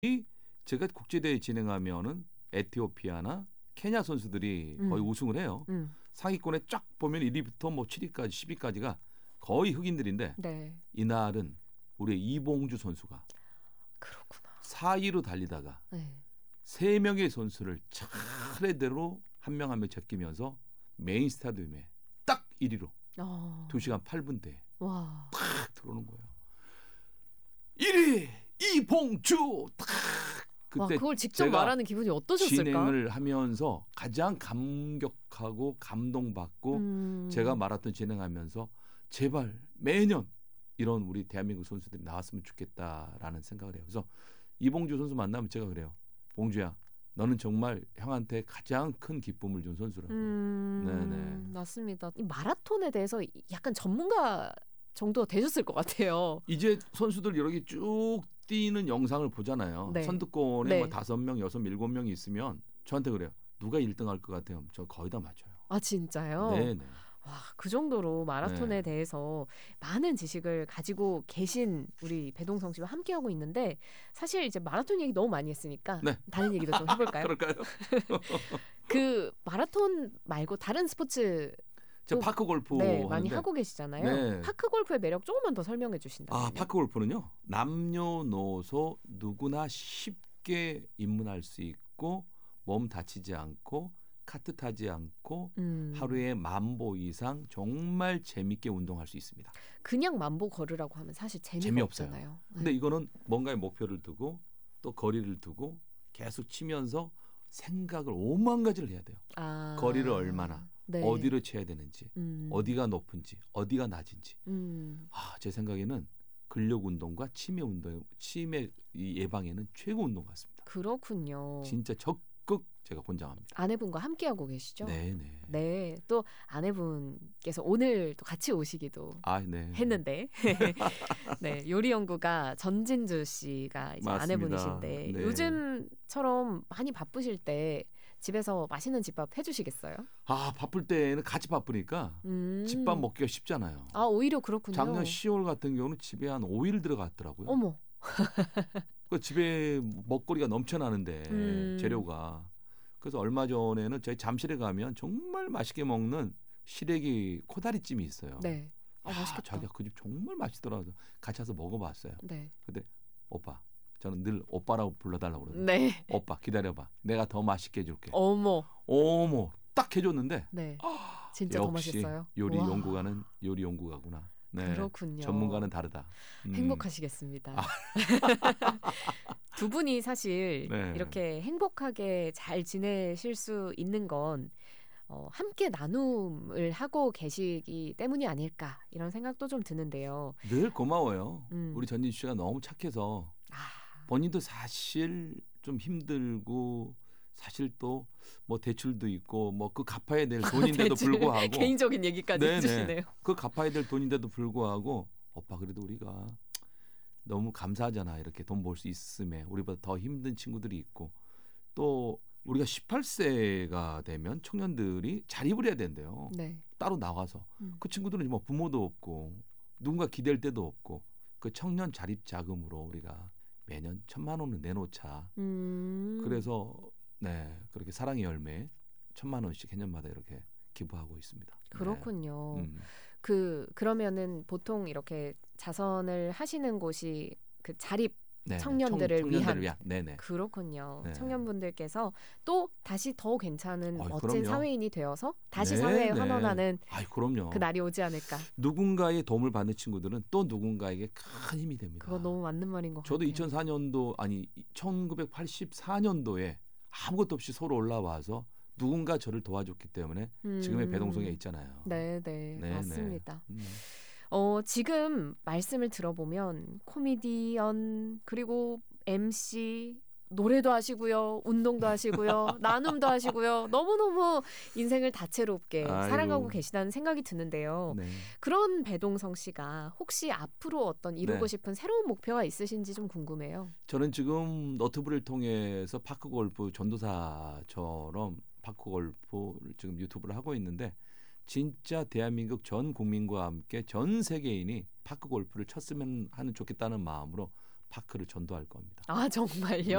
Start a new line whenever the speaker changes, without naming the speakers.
제가 국제대회 진행하면은 에티오피아나 케냐 선수들이 거의 우승을 해요. 상위권에 쫙 보면 1위부터 뭐 7위까지 10위까지가 거의 흑인들인데
네.
이날은 우리 이봉주 선수가
그렇구나.
4위로 달리다가
네.
3명의 선수를 차례대로 한 명 한 명 제끼면서 메인 스타디움에 딱 1위로 2시간 8분대에
와.
탁 들어오는 거예요. 1위 이봉주 탁 그때
와, 그걸 직접 말하는 기분이 어떠셨을까?
진행을 하면서 가장 감격하고 감동받고 제가 마라톤 진행하면서 제발 매년 이런 우리 대한민국 선수들이 나왔으면 좋겠다라는 생각을 해요. 그래서 이봉주 선수 만나면 제가 그래요. 봉주야, 너는 정말 형한테 가장 큰 기쁨을 준 선수라고. 네네.
맞습니다. 이 마라톤에 대해서 약간 전문가 정도 되셨을 것 같아요.
이제 선수들 이렇게 쭉 뛰는 영상을 보잖아요.
네.
선두권에
네.
뭐 5명, 6, 7명이 있으면 저한테 그래요. 누가 1등 할 것 같아요? 저 거의 다 맞춰요.
아, 진짜요?
네네.
와, 그 정도로 마라톤에
네.
대해서 많은 지식을 가지고 계신 우리 배동성 씨와 함께하고 있는데 사실 이제 마라톤 얘기 너무 많이 했으니까
네.
다른 얘기도 좀 해볼까요?
그럴까요?
그 마라톤 말고 다른 스포츠
저 파크 골프
많이
하는데,
하고 계시잖아요.
네.
파크 골프의 매력 조금만 더 설명해 주신다면요.
파크 골프는요. 남녀노소 누구나 쉽게 입문할 수 있고 몸 다치지 않고 카트 타지 않고 하루에 10,000보 이상 정말 재밌게 운동할 수 있습니다.
그냥 만보 걸으라고 하면 사실 재미가
재미없어요.
없잖아요.
근데 이거는 뭔가의 목표를 두고 또 거리를 두고 계속 치면서 생각을 5만 가지를 해야 돼요. 거리를 얼마나
네.
어디로 쳐야 되는지 어디가 높은지 어디가 낮은지. 제 생각에는 근력 운동과 치매 예방에는 최고 운동 같습니다.
그렇군요.
진짜 적극 제가 권장합니다.
아내분과 함께하고 계시죠?
네네.
네. 또 아내분께서 오늘 또 같이 오시기도
네.
했는데 네, 요리 연구가 전진주 씨가 이제
맞습니다.
아내분이신데
네.
요즘처럼 많이 바쁘실 때 집에서 맛있는 집밥 해주시겠어요?
바쁠 때는 같이 바쁘니까 집밥 먹기가 쉽잖아요.
오히려 그렇군요.
작년 10월 같은 경우는 집에 한 5일 들어갔더라고요.
어머.
그 집에 먹거리가 넘쳐나는데 재료가. 그래서 얼마 전에는 저희 잠실에 가면 정말 맛있게 먹는 시래기 코다리찜이 있어요.
네. 맛있겠다.
자기가 그 집 정말 맛있더라고요. 같이 가서 먹어봤어요.
네.
근데 오빠, 저는 늘 오빠라고 불러달라고 그러거든요.
네.
오빠 기다려봐. 내가 더 맛있게 해줄게.
어머.
딱 해줬는데.
네. 진짜 더 맛있어요.
요리 연구가는 요리 연구가구나. 네.
그렇군요.
전문가는 다르다.
행복하시겠습니다. 두 분이 사실
네.
이렇게 행복하게 잘 지내실 수 있는 건 함께 나눔을 하고 계시기 때문이 아닐까 이런 생각도 좀 드는데요.
늘 고마워요. 우리 전진 씨가 너무 착해서 본인도 사실 좀 힘들고 사실 또 뭐 대출도 있고 뭐 그 갚아야 될 돈인데도 불구하고
개인적인 얘기까지 해주시네요.
그 갚아야 될 돈인데도 불구하고 오빠 그래도 우리가 너무 감사하잖아. 이렇게 돈 벌 수 있음에 우리보다 더 힘든 친구들이 있고 또 우리가 18세가 되면 청년들이 자립을 해야 된대요.
네.
따로 나와서 그 친구들은 뭐 부모도 없고 누군가 기댈 데도 없고 그 청년 자립 자금으로 우리가 매년 1,000만 원을 내놓자. 그래서 그렇게 사랑의 열매 1,000만 원씩 해년마다 이렇게 기부하고 있습니다.
그렇군요. 그러면은 보통 이렇게 자선을 하시는 곳이 그 자립 청년들을 위한.
네네.
그렇군요. 네. 청년분들께서 또 다시 더 괜찮은 멋진
그럼요.
사회인이 되어서 다시 사회에 환원하는
그럼요.
그 날이 오지 않을까.
누군가의 도움을 받는 친구들은 또 누군가에게 큰 힘이 됩니다.
그거 너무 맞는 말인 것
저도
같아요.
1984년도에 아무것도 없이 서울 올라와서 누군가 저를 도와줬기 때문에 지금의 배동성에 있잖아요.
네,
네,
맞습니다. 지금 말씀을 들어보면 코미디언 그리고 MC 노래도 하시고요. 운동도 하시고요. 나눔도 하시고요. 너무너무 인생을 다채롭게 살아가고 계시다는 생각이 드는데요.
네.
그런 배동성 씨가 혹시 앞으로 어떤 이루고 싶은 새로운 목표가 있으신지 좀 궁금해요.
저는 지금 너튜브를 통해서 파크골프 전도사처럼 파크골프를 지금 유튜브를 하고 있는데 진짜 대한민국 전 국민과 함께 전 세계인이 파크골프를 쳤으면 하는 좋겠다는 마음으로 파크를 전도할 겁니다.
아 정말요?